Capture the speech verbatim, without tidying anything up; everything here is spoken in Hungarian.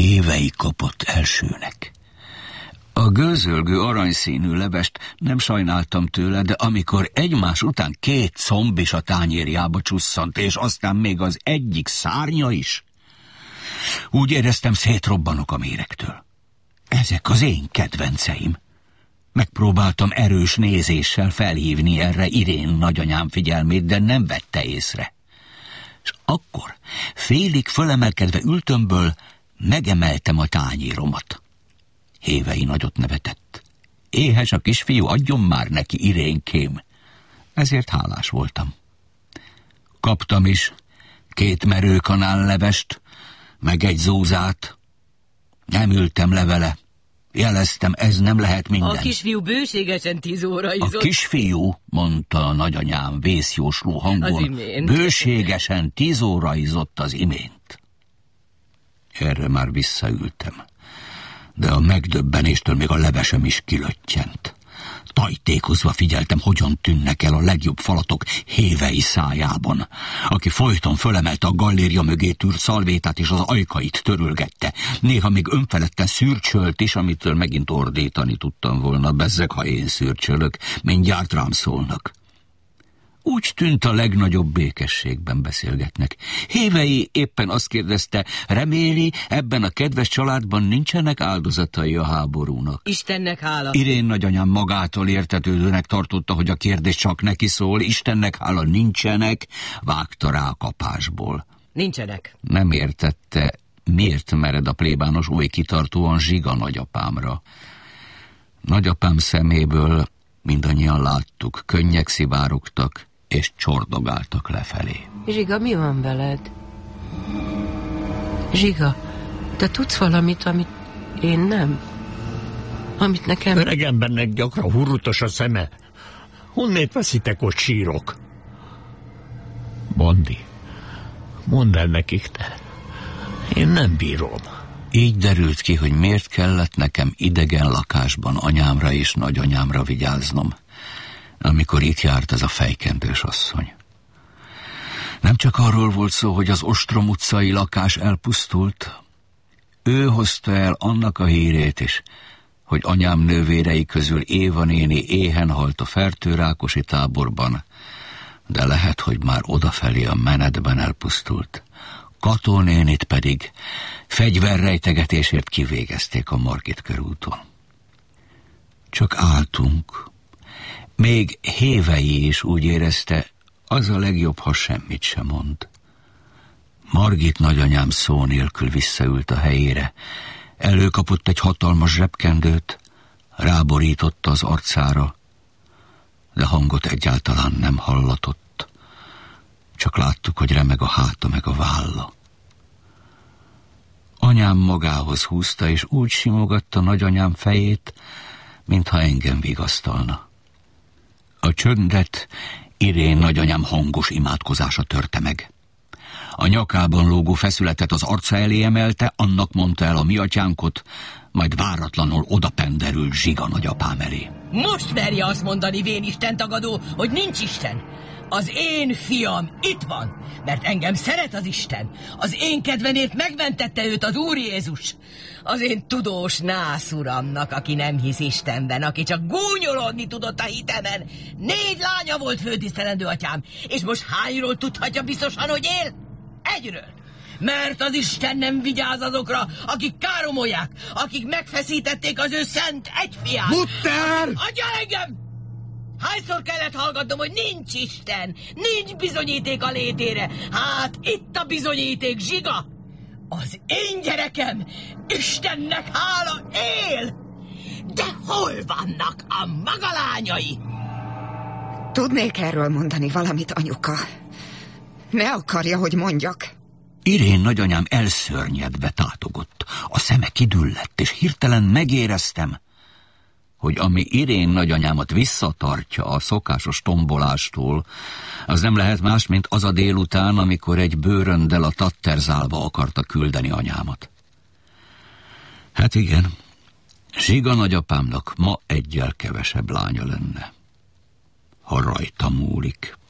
Hévei kapott elsőnek. A gőzölgő aranyszínű levest nem sajnáltam tőle, de amikor egymás után két comb is a tányérjába csusszant, és aztán még az egyik szárnya is, úgy éreztem, szétrobbanok a méregtől. Ezek az én kedvenceim. Megpróbáltam erős nézéssel felhívni erre Irén nagyanyám figyelmét, de nem vette észre. És akkor, félig fölemelkedve ültömből, megemeltem a tányéromat. Hévei nagyot nevetett. Éhes a kisfiú, adjon már neki, Irénkém. Ezért hálás voltam. Kaptam is két merőkanál levest, meg egy zúzát. Nem ültem le vele. Jeleztem, ez nem lehet minden. A kisfiú bőségesen tíz óra izott. A kisfiú, mondta a nagyanyám vészjósló hangon, bőségesen tíz óra izott az imént. Erre már visszaültem, de a megdöbbenéstől még a levesem is kilöttyent. Tajtékozva figyeltem, hogyan tűnnek el a legjobb falatok Hévei szájában, aki folyton fölemelte a galléria mögé tűrt szalvétát, és az ajkait törülgette. Néha még önfeledten szürcsölt is, amitől megint ordítani tudtam volna. Bezzeg, ha én szürcsölök, mindjárt rám szólnak. Úgy tűnt, a legnagyobb békességben beszélgetnek. Hévei éppen azt kérdezte, reméli, ebben a kedves családban nincsenek áldozatai a háborúnak. Istennek hála. Irén nagyanyám magától értetődőnek tartotta, hogy a kérdés csak neki szól. Istennek hála, nincsenek, vágta rá a kapásból. Nincsenek. Nem értette, miért mered a plébános oly kitartóan Zsiga nagyapámra. Nagyapám szeméből mindannyian láttuk, könnyek szivárogtak, és csordogáltak lefelé. Zsiga, mi van veled? Zsiga, te tudsz valamit, amit én nem? Amit nekem... Öreg embernek gyakran hurrutos a szeme. Honnét veszitek, ott sírok? Bondi, mondd el nekik te. Én nem bírom. Így derült ki, hogy miért kellett nekem idegen lakásban anyámra és nagyanyámra vigyáznom, amikor itt járt ez a fejkendős asszony. Nem csak arról volt szó, hogy az Ostrom utcai lakás elpusztult, ő hozta el annak a hírét is, hogy anyám nővérei közül Éva néni éhen halt a Fertőrákosi táborban, de lehet, hogy már odafelé a menetben elpusztult. Kató nénit pedig fegyverrejtegetésért kivégezték a Margit körúton. Csak álltunk. Még Hévei is úgy érezte, az a legjobb, ha semmit sem mond. Margit nagyanyám szó nélkül visszaült a helyére, előkapott egy hatalmas zsebkendőt, ráborította az arcára, de hangot egyáltalán nem hallatott. Csak láttuk, hogy remeg a háta meg a válla. Anyám magához húzta, és úgy simogatta nagyanyám fejét, mintha engem vigasztalna. A csöndet Irén nagyanyám hangos imádkozása törte meg. A nyakában lógó feszületet az arca elé emelte, annak mondta el a mi atyánkot, majd váratlanul odapenderült Zsiga nagyapám elé. Most merje azt mondani, vénisten tagadó, hogy nincs Isten. Az én fiam itt van, mert engem szeret az Isten. Az én kedvenért megmentette őt az Úr Jézus. Az én tudós nász uramnak, aki nem hisz Istenben, aki csak gúnyolódni tudott a hitemen. Négy lánya volt, főtisztelendő atyám, és most hányról tudhatja biztosan, hogy él? Egyről. Mert az Isten nem vigyáz azokra, akik káromolják, akik megfeszítették az ő szent egyfiát. Mutter! Adja engem! Hányszor kellett hallgatnom, hogy nincs Isten, nincs bizonyíték a létére? Hát itt a bizonyíték, Zsiga! Az én gyerekem, Istennek hála, él! De hol vannak a maga lányai? Tudnék erről mondani valamit, anyuka. Ne akarja, hogy mondjak. Irén nagyanyám elszörnyedve tátogott. A szeme kidüllett, és hirtelen megéreztem, hogy ami Irén nagyanyámat visszatartja a szokásos tombolástól, az nem lehet más, mint az a délután, amikor egy bőröndel a Tatterzálba akarta küldeni anyámat. Hát igen, Zsiga nagyapámnak ma eggyel kevesebb lánya lenne, ha rajta múlik.